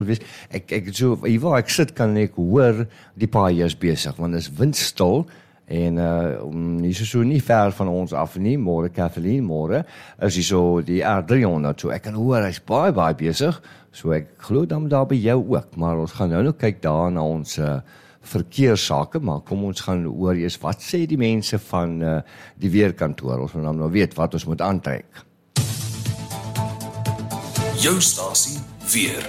wees. Ek so, hier waar ek sit, kan ek hoor die paai is besig, want dit is windstil, en hier is so nie ver van ons af nie, môre Kathleen, môre, is hier so die R300, so ek kan hoor, hy is baie besig, so ek glo dan daar by jou ook, maar ons gaan nou kyk daar na ons verkeerssake, maar kom ons gaan hoor eers, wat sê die mense van die weerkantoor, ons moet nou weet wat ons moet aantrek. Jou stasie weer.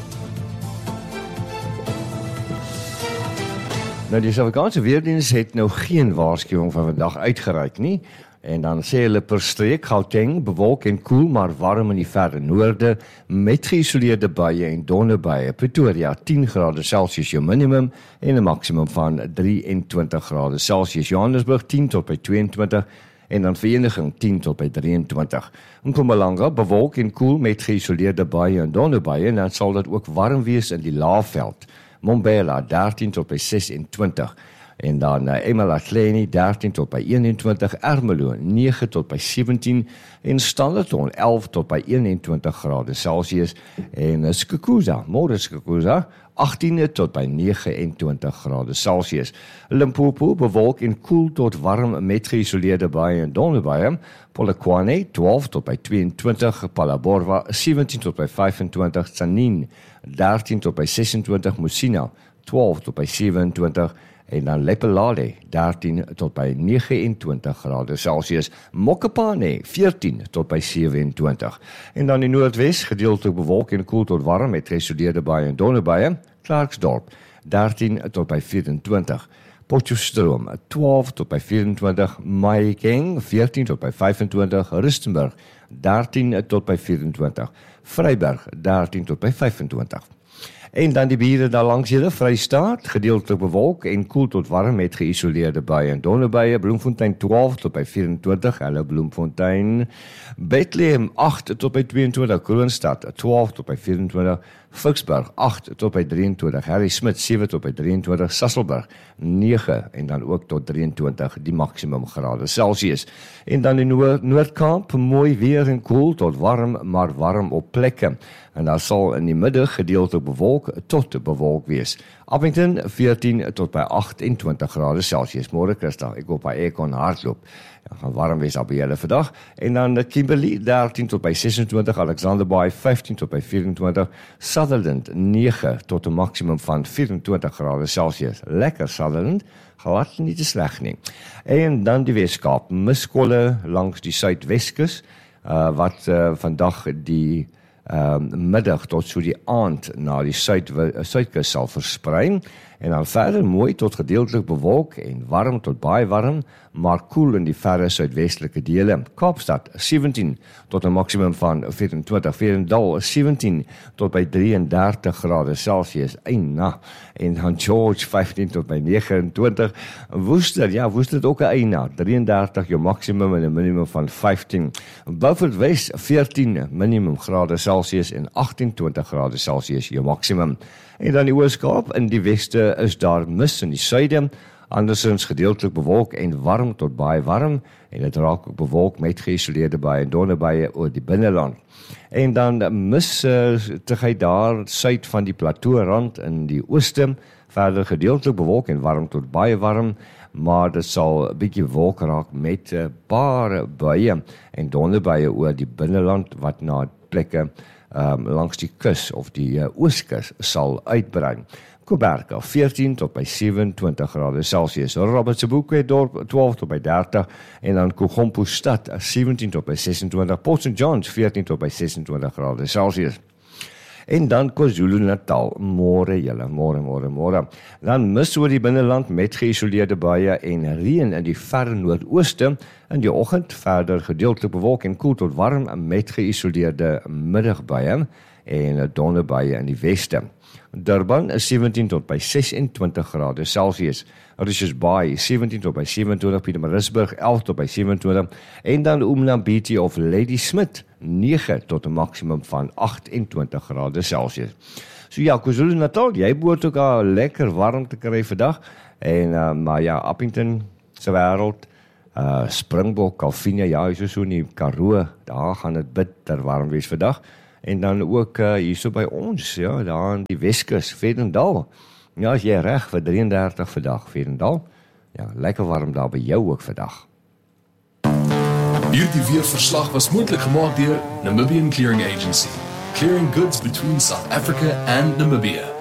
Nou die Suid-Afrikaanse Weerdienste het nou geen waarskuwing van vandag uitgereik nie, en dan sê hulle per streek Gauteng bewolk en koel, maar warm in die verre noorde, met geïsoleerde buie en donderbuie. Pretoria 10 grade Celsius jou minimum en 'n maksimum van 23 grade Celsius. Johannesburg 10 tot by 22 en dan Vereniging 10 tot by 23. Mpumalanga bewolk en koel met geïsoleerde buie en donderbuie, en dan sal dit ook warm wees in die Laagveld. Mbombela 13 tot by 26. En dan eMalahleni 13 tot by 21, Ermelo 9 tot by 17 en Standerton 11 tot by 21 grade Celsius en Skukuza, môre Skukuza 18 tot by 29 grade Celsius. Limpopo bewolk en koel tot warm met geïsoleerde buie en donderbuie. Polokwane 12 tot by 22, Phalaborwa 17 tot by 25, Tzaneen 13 tot by 26, Musina 12 tot by 27 en dan Lepelale 13 tot by 29 grade Celsius, Mokopane 14 tot by 27. En dan die Noordwes gedeeltelik bewolk en koel tot warm met geïsoleerde buie en donderbuie, Klerksdorp 13 tot by 24. Potchefstroom 12 tot by 24, Mahikeng 14 tot by 25, Rustenburg 13 tot by 24, Vryburg 13 tot by 25. En dan die bure daar langs julle, Vrystaat, gedeeltelik bewolk en koel tot warm met geïsoleerde buie en donderbuie, Bloemfontein 12 tot by 24, hulle Bloemfontein, Bethlehem 8 tot by 22, Kroonstad 12 tot by 24, Vicksburg 8 tot by 23, Harry Smit 7 tot by 23, Sasolburg 9 en dan ook tot 23 die maksimum grade Celsius. En dan die Noord-Kaap, mooi weer en koel tot warm, maar warm op plekke. En daar sal in die middag gedeeltelik bewolk tot bewolk wees. Appington 14 tot by 28 grade Celsius. Môre Christa, ek op by aircon hardloop. Ja, gaan warm wees op julle vandag. En dan Kimberley 13 tot by 26, Alexander Bay 15 tot by 24, Sutherland 9 tot 'n maksimum van 24 grade Celsius. Lekker Sutherland, glad nie te sleg nie. En dan die Weskaap, miskolle langs die Suidweskus, wat vandag die middag tot so die aand na die suidkus sal versprei en dan verder mooi tot gedeeltelik bewolk en warm tot baie warm, maar koel in die verre suidwestelike dele. Kaapstad 17 tot 'n maksimum van 24, Vredendal 17 tot by 33 grade Celsius. En dan George 15 tot by 29. Woester het ook 'n eina, 33 jou maksimum en 'n minimum van 15. Beaufort Wes 14 minimum grade Celsius en 28 grade Celsius jou maksimum. En dan die Oos-Kaap, in die weste is daar mis in die suide, andersins gedeeltelik bewolk en warm tot baie warm, en dit raak ook bewolk met geïsoleerde buie en donderbuie oor die binneland. En dan mistigheid daar suid van die plateaurand in die ooste, verder gedeeltelik bewolk en warm tot baie warm, maar dit sal 'n bietjie wolk raak met bare buie en donderbuie oor die binneland wat na plekke langs die kus of die ooskus sal uitbrei. Kuberga 14 tot by 27 grade Celsius, Robertsburg dorp 12 tot by 30 en dan Kugompo stad 17 tot by 26, Port St. John's 14 tot by 26 grade Celsius. En dan KwaZulu-Natal, môre julle, môre. Dan mis oor die binneland met geïsoleerde buie en reën in die verre noordooste, in die oggend verder gedeeltelik bewolk en koel tot warm met geïsoleerde middagbuie en donderbuie in die weste. Durban is 17 tot by 26 grade Celsius, Richards Bay 17 tot by 27, Pietermaritzburg 11 tot by 27 en dan Umhlanga of Ladysmith 9 tot 'n maksimum van 28 grade Celsius. So ja, KwaZulu-Natal, jy behoort ook al lekker warm te kry vandag en maar ja, Appington se wêreld, Springbok, Kalvinia, ja, so in die Karoo, daar gaan dit bitter warm wees vandag. En dan ook hier so by ons, ja, daar in die Weskus, Vredendal. Ja, as jy reg vir 33 vandag, Vredendal. Ja, lekker warm daar by jou ook vandag. Hierdie weerverslag was moontlik gemaak deur Namibian Clearing Agency, clearing goods between South Africa and Namibia.